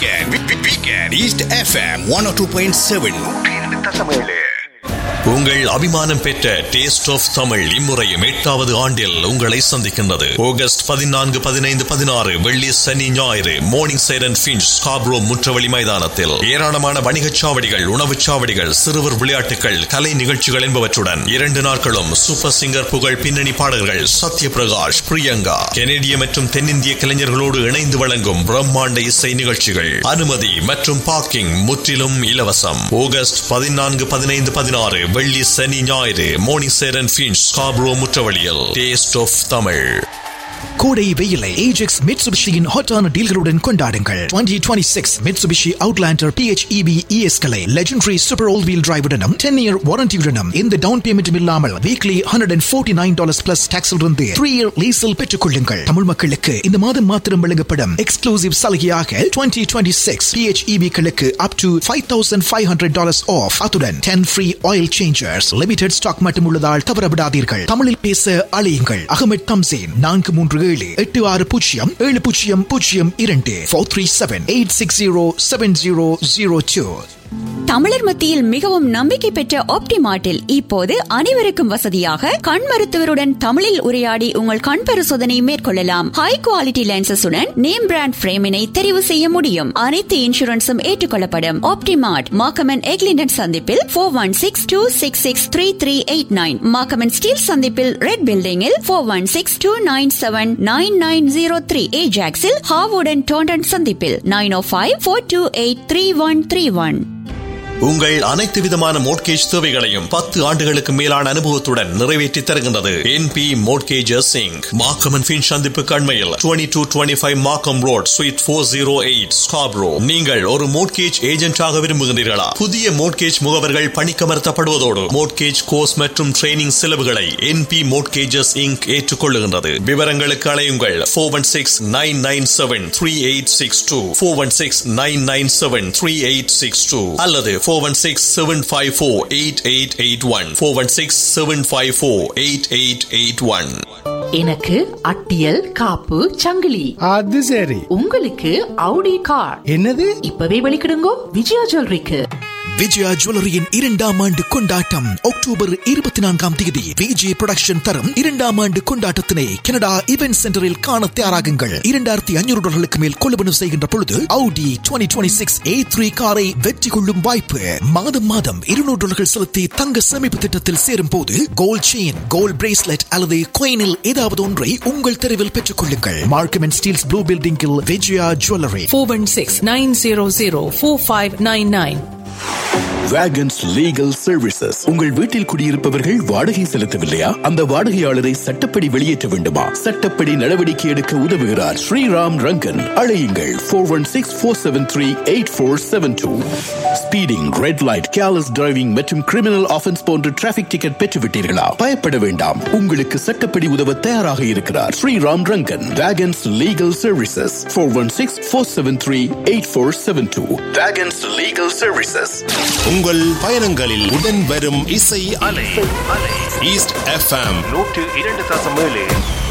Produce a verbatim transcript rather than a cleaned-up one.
Weekend. Weekend. East F M one oh two point seven. உங்கள் அபிமானம் பெற்ற taste of Tamil இம்முறையும் எட்டாவது ஆண்டில் உங்களை சந்திக்கின்றது. ஆகஸ்ட் பதினான்கு பதினைந்து பதினாறு வெள்ளி சனி ஞாயிறு மோர்னிங் சைரன் ஃபின்ச் ஸ்காப்ரோ முற்றவழி மைதானத்தில் ஏராளமான வணிகச் சாவடிகள், உணவுச் சாவடிகள், சிறுவர் விளையாட்டுகள், கலை நிகழ்ச்சிகள் என்பவற்றுடன் இரண்டு நாட்களும் சூப்பர் சிங்கர் புகழ் பின்னணி பாடகர்கள் சத்ய பிரகாஷ், பிரியங்கா, கெனடிய மற்றும் தென்னிந்திய கலைஞர்களோடு இணைந்து வழங்கும் பிரம்மாண்ட இசை நிகழ்ச்சிகள். அனுமதி மற்றும் பார்க்கிங் முற்றிலும் இலவசம். ஆகஸ்ட் பதினான்கு பதினைந்து பதினாறு வெள்ளி சனி ஞாயிறு morning Cheran Finch Scarborough முற்றவழியில் taste of Tamil. கோடை வெயிலை ஏஜெக்ஸ் மிட்சுபிஷியின் ஹாட்டான டீல்களுடன் கொண்டாடுங்கள். twenty twenty-six Mitsubishi Outlander P H E V E S களை legendary super all wheel டிரைவுடனும் ten year வாரண்டியுடனும் இந்த டவுன் பேமெண்ட்டும் இல்லாமல் weekly one hundred forty-nine dollars plus tax இருந்து three இயர் லீஸில் பெற்றுக் கொள்ளுங்கள். தமிழ் மக்களுக்கு இந்த மாதம் மாத்திரம் வழங்கப்படும் எக்ஸ்க்ளூசிவ் சலுகையாக twenty twenty-six P H E V களுக்கு up to five thousand five hundred dollars off. அத்துடன் ten free oil changers. Limited stock மட்டும் உள்ளதால் தவறவிடாதீர்கள். தமிழில் பேச அழையுங்கள். அகமது தம்சேன் நான்கு மூன்று ஏழு எட்டு ஆறு பூஜ்ஜியம் ஏழு பூஜ்ஜியம் பூஜ்ஜியம் இரண்டு four three seven eight six zero seven zero zero two. தமிழர் மத்தியில் மிகவும் நம்பிக்கை பெற்ற ஆப்டிமார்ட்டில் இப்போது அனைவருக்கும் வசதியாக கண் மருத்துவருடன் தமிழில் உரையாடி உங்கள் கண் பரிசோதனை மேற்கொள்ளலாம். ஹை குவாலிட்டி லென்சஸுடன் நேம் பிராண்ட் பிரேமினை தெரிவு செய்ய முடியும். அனைத்து இன்சூரன்ஸும் ஏற்றுக்கொள்ளப்படும். ஆப்டிமார்ட் மாக்கமன் எக்லிண்டன் சந்திப்பில் four one six two six six three three eight nine, மாக்கமன் steel சந்திப்பில் ரெட் பில்டிங்கில் four one six two nine seven nine nine zero three, ஏஜாக்ஸில் ஹாவுடன் Taunton சந்திப்பில் nine oh five four two eight three one three one. உங்கள் அனைத்து விதமான mortgage தேவைகளையும் பத்து ஆண்டுகளுக்கு மேலான அனுபவத்துடன் நிறைவேற்றி தருகின்றது N P Mortgages Incorporated. மார்க்கம் ஃபின்ச் சந்திப்பு கண்மையில் twenty-two twenty-five மார்க்கம் road sweet four oh eight Scarborough. நீங்கள் ஒரு மோட்கேஜ் ஏஜென்டாக விரும்புகின்றீர்களா? புதிய மோட்கேஜ் முகவர்கள் பணிக்கமர்த்தப்படுவதோடு மோட்கேஜ் கோர்ஸ் மற்றும் ட்ரைனிங் செலவுகளை N P Mortgages Incorporated ஏற்றுக்கொள்ளுகின்றது. விவரங்களுக்கு அழையுங்கள் four one six nine nine seven three eight six two four one six nine nine seven three eight six two அல்லது four one six seven five four eight eight eight one four one six seven five four eight eight eight one. எனக்கு அட்டியல் காப்பு சங்கிலி. அது சரி. உங்களுக்கு Audi car. என்னது? இப்பவே வெளிக்கிடுங்கோ விஜயா ஜுவல்லரிக்கு. விஜயா ஜுவல்லரியின் இரண்டாம் ஆண்டு கொண்டாட்டம் அக்டோபர் இருபத்தி நான்காம் தேதி விஜய் புரொடக்ஷன் தரும் இரண்டாம் ஆண்டு கொண்டாட்டத்தினை கனடா இவென்ட் சென்டரில் காண தயாராகுங்கள். இரண்டாயிரத்தி ஐநூறு டாலர்களுக்கு மேல் கொள்வனவு செய்கின்ற பொழுது Audi twenty twenty-six A three காரை வெற்றி கொள்ளும் வாய்ப்பு. மாதம் மாதம் இருநூறு டாலர்கள் செலுத்தி தங்க சேமிப்பு திட்டத்தில் சேரும் போது கோல்ட் செயின், கோல்ட் பிரேஸ்லெட் அல்லது கோயினில் ஏதாவது ஒன்றை உங்கள் தெருவில் பெற்றுக் கொள்ளுங்கள். மார்க்கம் அண்ட் ஸ்டீல்ஸ் ப்ளூ பில்டிங்கில் Vijaya jewellery four one six nine zero zero four five nine nine. Wagons Legal Services. உங்கள் வீட்டில் குடியிருப்பவர்கள் வாடகை செலுத்தவில்லையா? அந்த வாடகையாளரை சட்டப்படி வெளியேற்ற வேண்டுமா? சட்டப்படி நடவடிக்கை எடுக்க உதவுகிறார் ஸ்ரீராம் ரங்கன். அழையுங்கள் four one six four seven three eight four seven two. Speeding, red light, careless driving மற்றும் கிரிமினல் ஆஃபென்ஸ் போன்ற டிராபிக் டிக்கெட் பெற்றுவிட்டீர்களா? பயப்பட வேண்டாம். உங்களுக்கு சட்டப்படி உதவ தயாராக இருக்கிறார் Sriram Rangan. Wagons Legal Services four one six four seven three eight four seven two. Wagons Legal Services. உங்கள் பயணங்களில் உடன் வரும் இசை அலை ஈஸ்ட் எஃப் எம் நூற்று இரண்டு தசம் ஏழு.